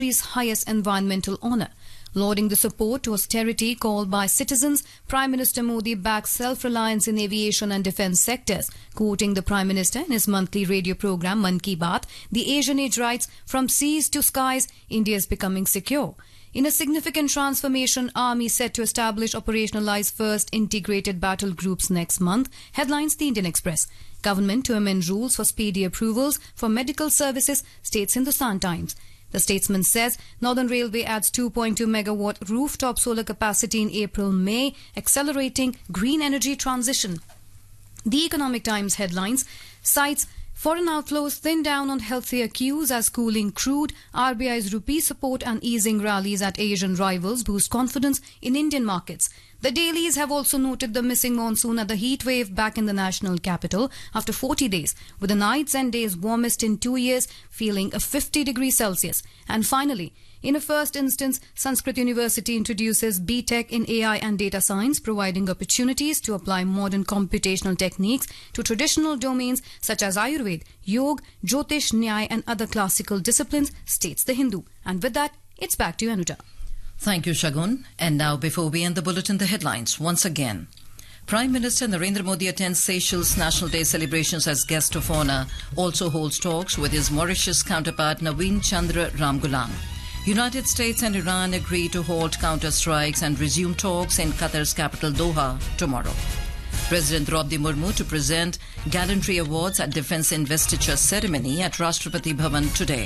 highest environmental honour. Lauding the support to austerity called by citizens, Prime Minister Modi backs self-reliance in aviation and defence sectors. Quoting the Prime Minister in his monthly radio programme Mann Ki Baat, the Asian Age writes, "From seas to skies, India is becoming secure." In a significant transformation, Army set to establish operationalise first integrated battle groups next month, headlines the Indian Express. Government to amend rules for speedy approvals for medical services, states Hindustan Times. The statesman says Northern Railway adds 2.2 megawatt rooftop solar capacity in April-May, accelerating green energy transition. The Economic Times headlines cites foreign outflows thin down on healthier cues as cooling crude, RBI's rupee support and easing rallies at Asian rivals boost confidence in Indian markets. The dailies have also noted the missing monsoon at the heat wave back in the national capital after 40 days, with the nights and days warmest in 2 years, feeling a 50 degrees Celsius. And finally, in a first instance, Sanskrit University introduces BTech in AI and data science, providing opportunities to apply modern computational techniques to traditional domains such as Ayurveda, Yoga, Jyotish, Nyaya and other classical disciplines, states The Hindu. And with that, it's back to you, Anuja. Thank you, Shagun. And now, before we end the bulletin, the headlines once again. Prime Minister Narendra Modi attends Seychelles National Day celebrations as guest of honour, also holds talks with his Mauritius counterpart Naveen Chandra Ramgoolam. United States and Iran agree to halt counter-strikes and resume talks in Qatar's capital Doha tomorrow. President Draupadi Murmu to present gallantry awards at Defence Investiture ceremony at Rashtrapati Bhavan today.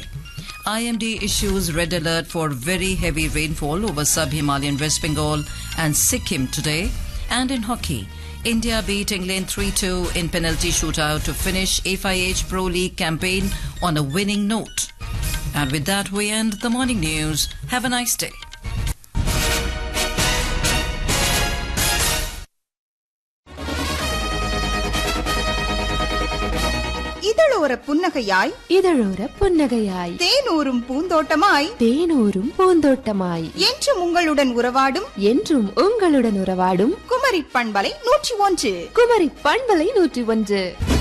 IMD issues red alert for very heavy rainfall over sub-Himalayan West Bengal and Sikkim today. And in hockey, India beat England 3-2 in penalty shootout to finish FIH Pro League campaign on a winning note. And with that, we end the morning news. Have a nice day. இதழோர புன்னகையாய் இதழோர புன்னகையாய் தேனூரும் பூந்தோட்டமாய் தேனூரும் பூந்தோட்டமாய் என்றும் உங்களுடன் உறவாடும் என்றும் உங்களுடன் உறவாடும் குமரி பண்பலை 101 குமரி பண்பலை 101